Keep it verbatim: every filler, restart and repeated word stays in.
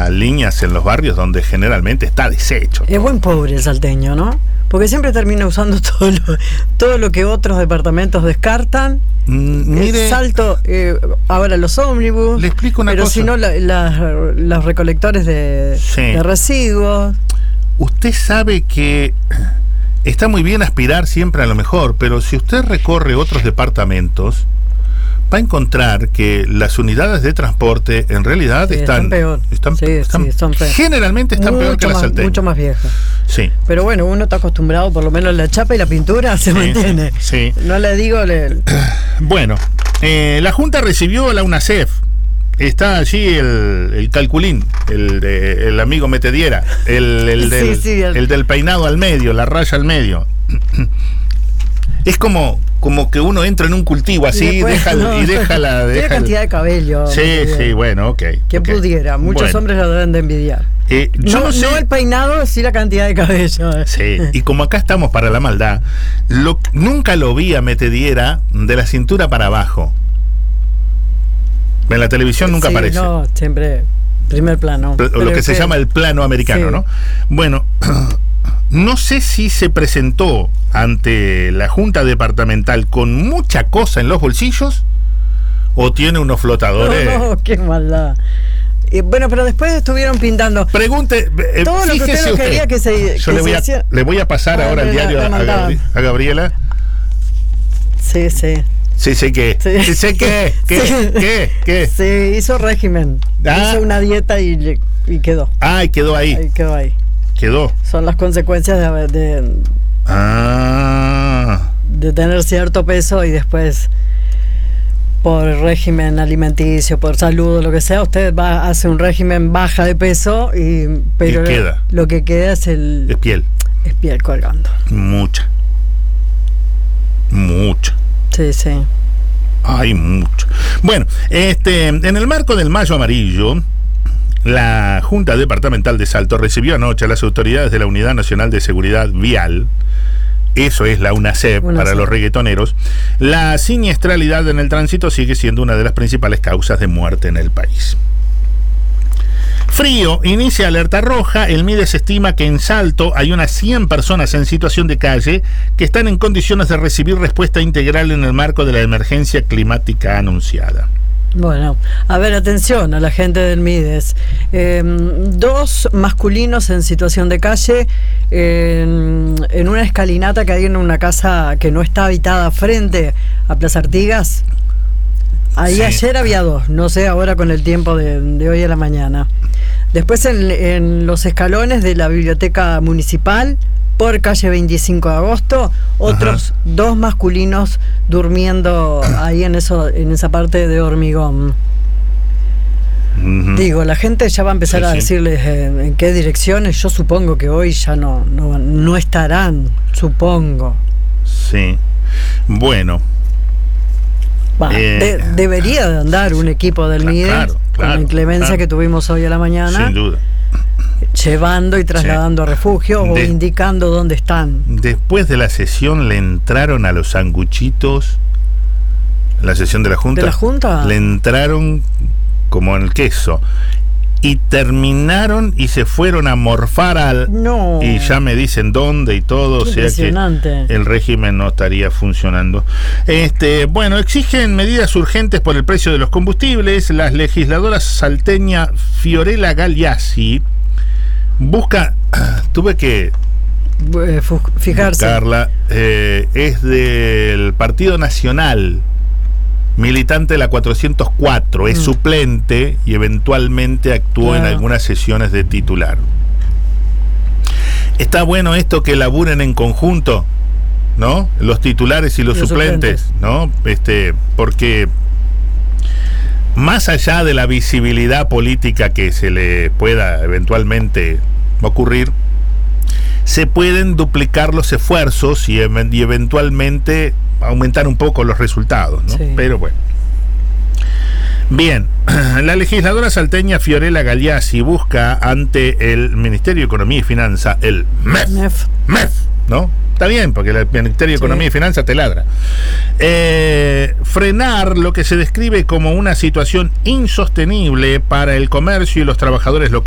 a líneas en los barrios donde generalmente está deshecho. Es buen pobre el salteño, ¿no? Porque siempre termina usando todo lo, todo lo que otros departamentos descartan. Mm, mire, el salto, eh, ahora los ómnibus. Le explico una pero cosa. si no, la, la, los recolectores de, sí. de residuos. Usted sabe que está muy bien aspirar siempre a lo mejor, pero si usted recorre otros departamentos, va a encontrar que las unidades de transporte en realidad sí, están, están peor. Están, sí, están, sí, están peor. Generalmente están mucho peor que más, las salteñas. Mucho más viejas. Sí. Pero bueno, uno está acostumbrado, por lo menos la chapa y la pintura se sí, mantiene. Sí. No le digo... Le... Bueno, eh, la Junta recibió a la UNACEF. Está allí el, el calculín, el, de, el amigo Metediera, el, el, del, sí, sí, el... el del peinado al medio, la raya al medio. Es como, como que uno entra en un cultivo así y, después, deja, no, y deja la... Tiene deja cantidad el... de cabello. Sí, sí, bueno, ok. Que okay. pudiera, muchos bueno. hombres lo deben de envidiar. Eh, yo no, no, sé... no el peinado, sí la cantidad de cabello. Sí, y como acá estamos para la maldad, lo, nunca lo vi a Metediera de la cintura para abajo. En la televisión nunca sí, aparece. No, siempre primer plano. Lo que, que se llama el plano americano, sí. ¿no? Bueno, no sé si se presentó ante la Junta Departamental con mucha cosa en los bolsillos o tiene unos flotadores. No, no, qué maldad. Y bueno, pero después estuvieron pintando. Pregunte, eh, todo lo que usted no quería que se. Yo que le, voy se a, hiciera... le voy a pasar ah, ahora el diario a, Gabri a Gabriela. Sí, sí. Sí, sé que. Sí, sí, sé que. ¿Qué? Sí. ¿Qué? ¿Qué? Sí, hizo régimen. Ah. Hizo una dieta y, y quedó. Ah, y quedó ahí. Ahí quedó ahí. Quedó. Son las consecuencias de, de, ah. de tener cierto peso y después, por régimen alimenticio, por salud o lo que sea, usted va hace un régimen, baja de peso, y pero y queda. Lo que queda es el. Es piel. Es piel colgando. Mucha. Mucha. Sí, sí. Hay mucho. Bueno, este, en el marco del Mayo Amarillo, la Junta Departamental de Salto recibió anoche a las autoridades de la Unidad Nacional de Seguridad Vial, eso es la UNACEF para los reggaetoneros. La siniestralidad en el tránsito sigue siendo una de las principales causas de muerte en el país. Frío, inicia alerta roja. El MIDES estima que en Salto hay unas cien personas en situación de calle que están en condiciones de recibir respuesta integral en el marco de la emergencia climática anunciada. Bueno, a ver, atención a la gente del MIDES. Eh, dos masculinos en situación de calle eh, en una escalinata que hay en una casa que no está habitada frente a Plaza Artigas. Ahí sí. Ayer había dos, no sé ahora con el tiempo de, de hoy a la mañana. Después en, en los escalones de la biblioteca municipal, por calle veinticinco de agosto, otros Ajá. dos masculinos durmiendo ahí en eso, en esa parte de hormigón. Uh-huh. Digo, la gente ya va a empezar sí, a decirles sí. en, en qué direcciones. Yo supongo que hoy ya no, no, no estarán, supongo. Sí. Bueno. Bah, eh, de, debería de andar un equipo del MIDES claro, claro, con la inclemencia claro. que tuvimos hoy a la mañana. Sin duda. Llevando y trasladando sí. a refugio de, o indicando dónde están. Después de la sesión le entraron a los sanguchitos, la sesión de la Junta. ¿De la Junta? Le entraron como en el queso. Y terminaron y se fueron a morfar al... No. Y ya me dicen dónde y todo. Qué o sea impresionante. Que el régimen no estaría funcionando. Este, bueno, exigen medidas urgentes por el precio de los combustibles. Las legisladoras salteña Fiorella Gagliassi busca... Tuve que... Fijarse. Buscarla. Eh, es del Partido Nacional. Militante de la cuatrocientos cuatro, es mm. suplente y eventualmente actuó claro. en algunas sesiones de titular. Está bueno esto que laburen en conjunto, ¿no? Los titulares y los, los suplentes, suplentes, ¿no? Este, porque más allá de la visibilidad política que se le pueda eventualmente ocurrir, se pueden duplicar los esfuerzos y, y eventualmente aumentar un poco los resultados, ¿no? Sí. Pero bueno. Bien, la legisladora salteña Fiorella Gagliassi busca ante el Ministerio de Economía y Finanza, el M E F, MEF. MEF, ¿no? Está bien, porque el Ministerio de Economía sí. y Finanza te ladra. Eh, frenar lo que se describe como una situación insostenible para el comercio y los trabajadores locales.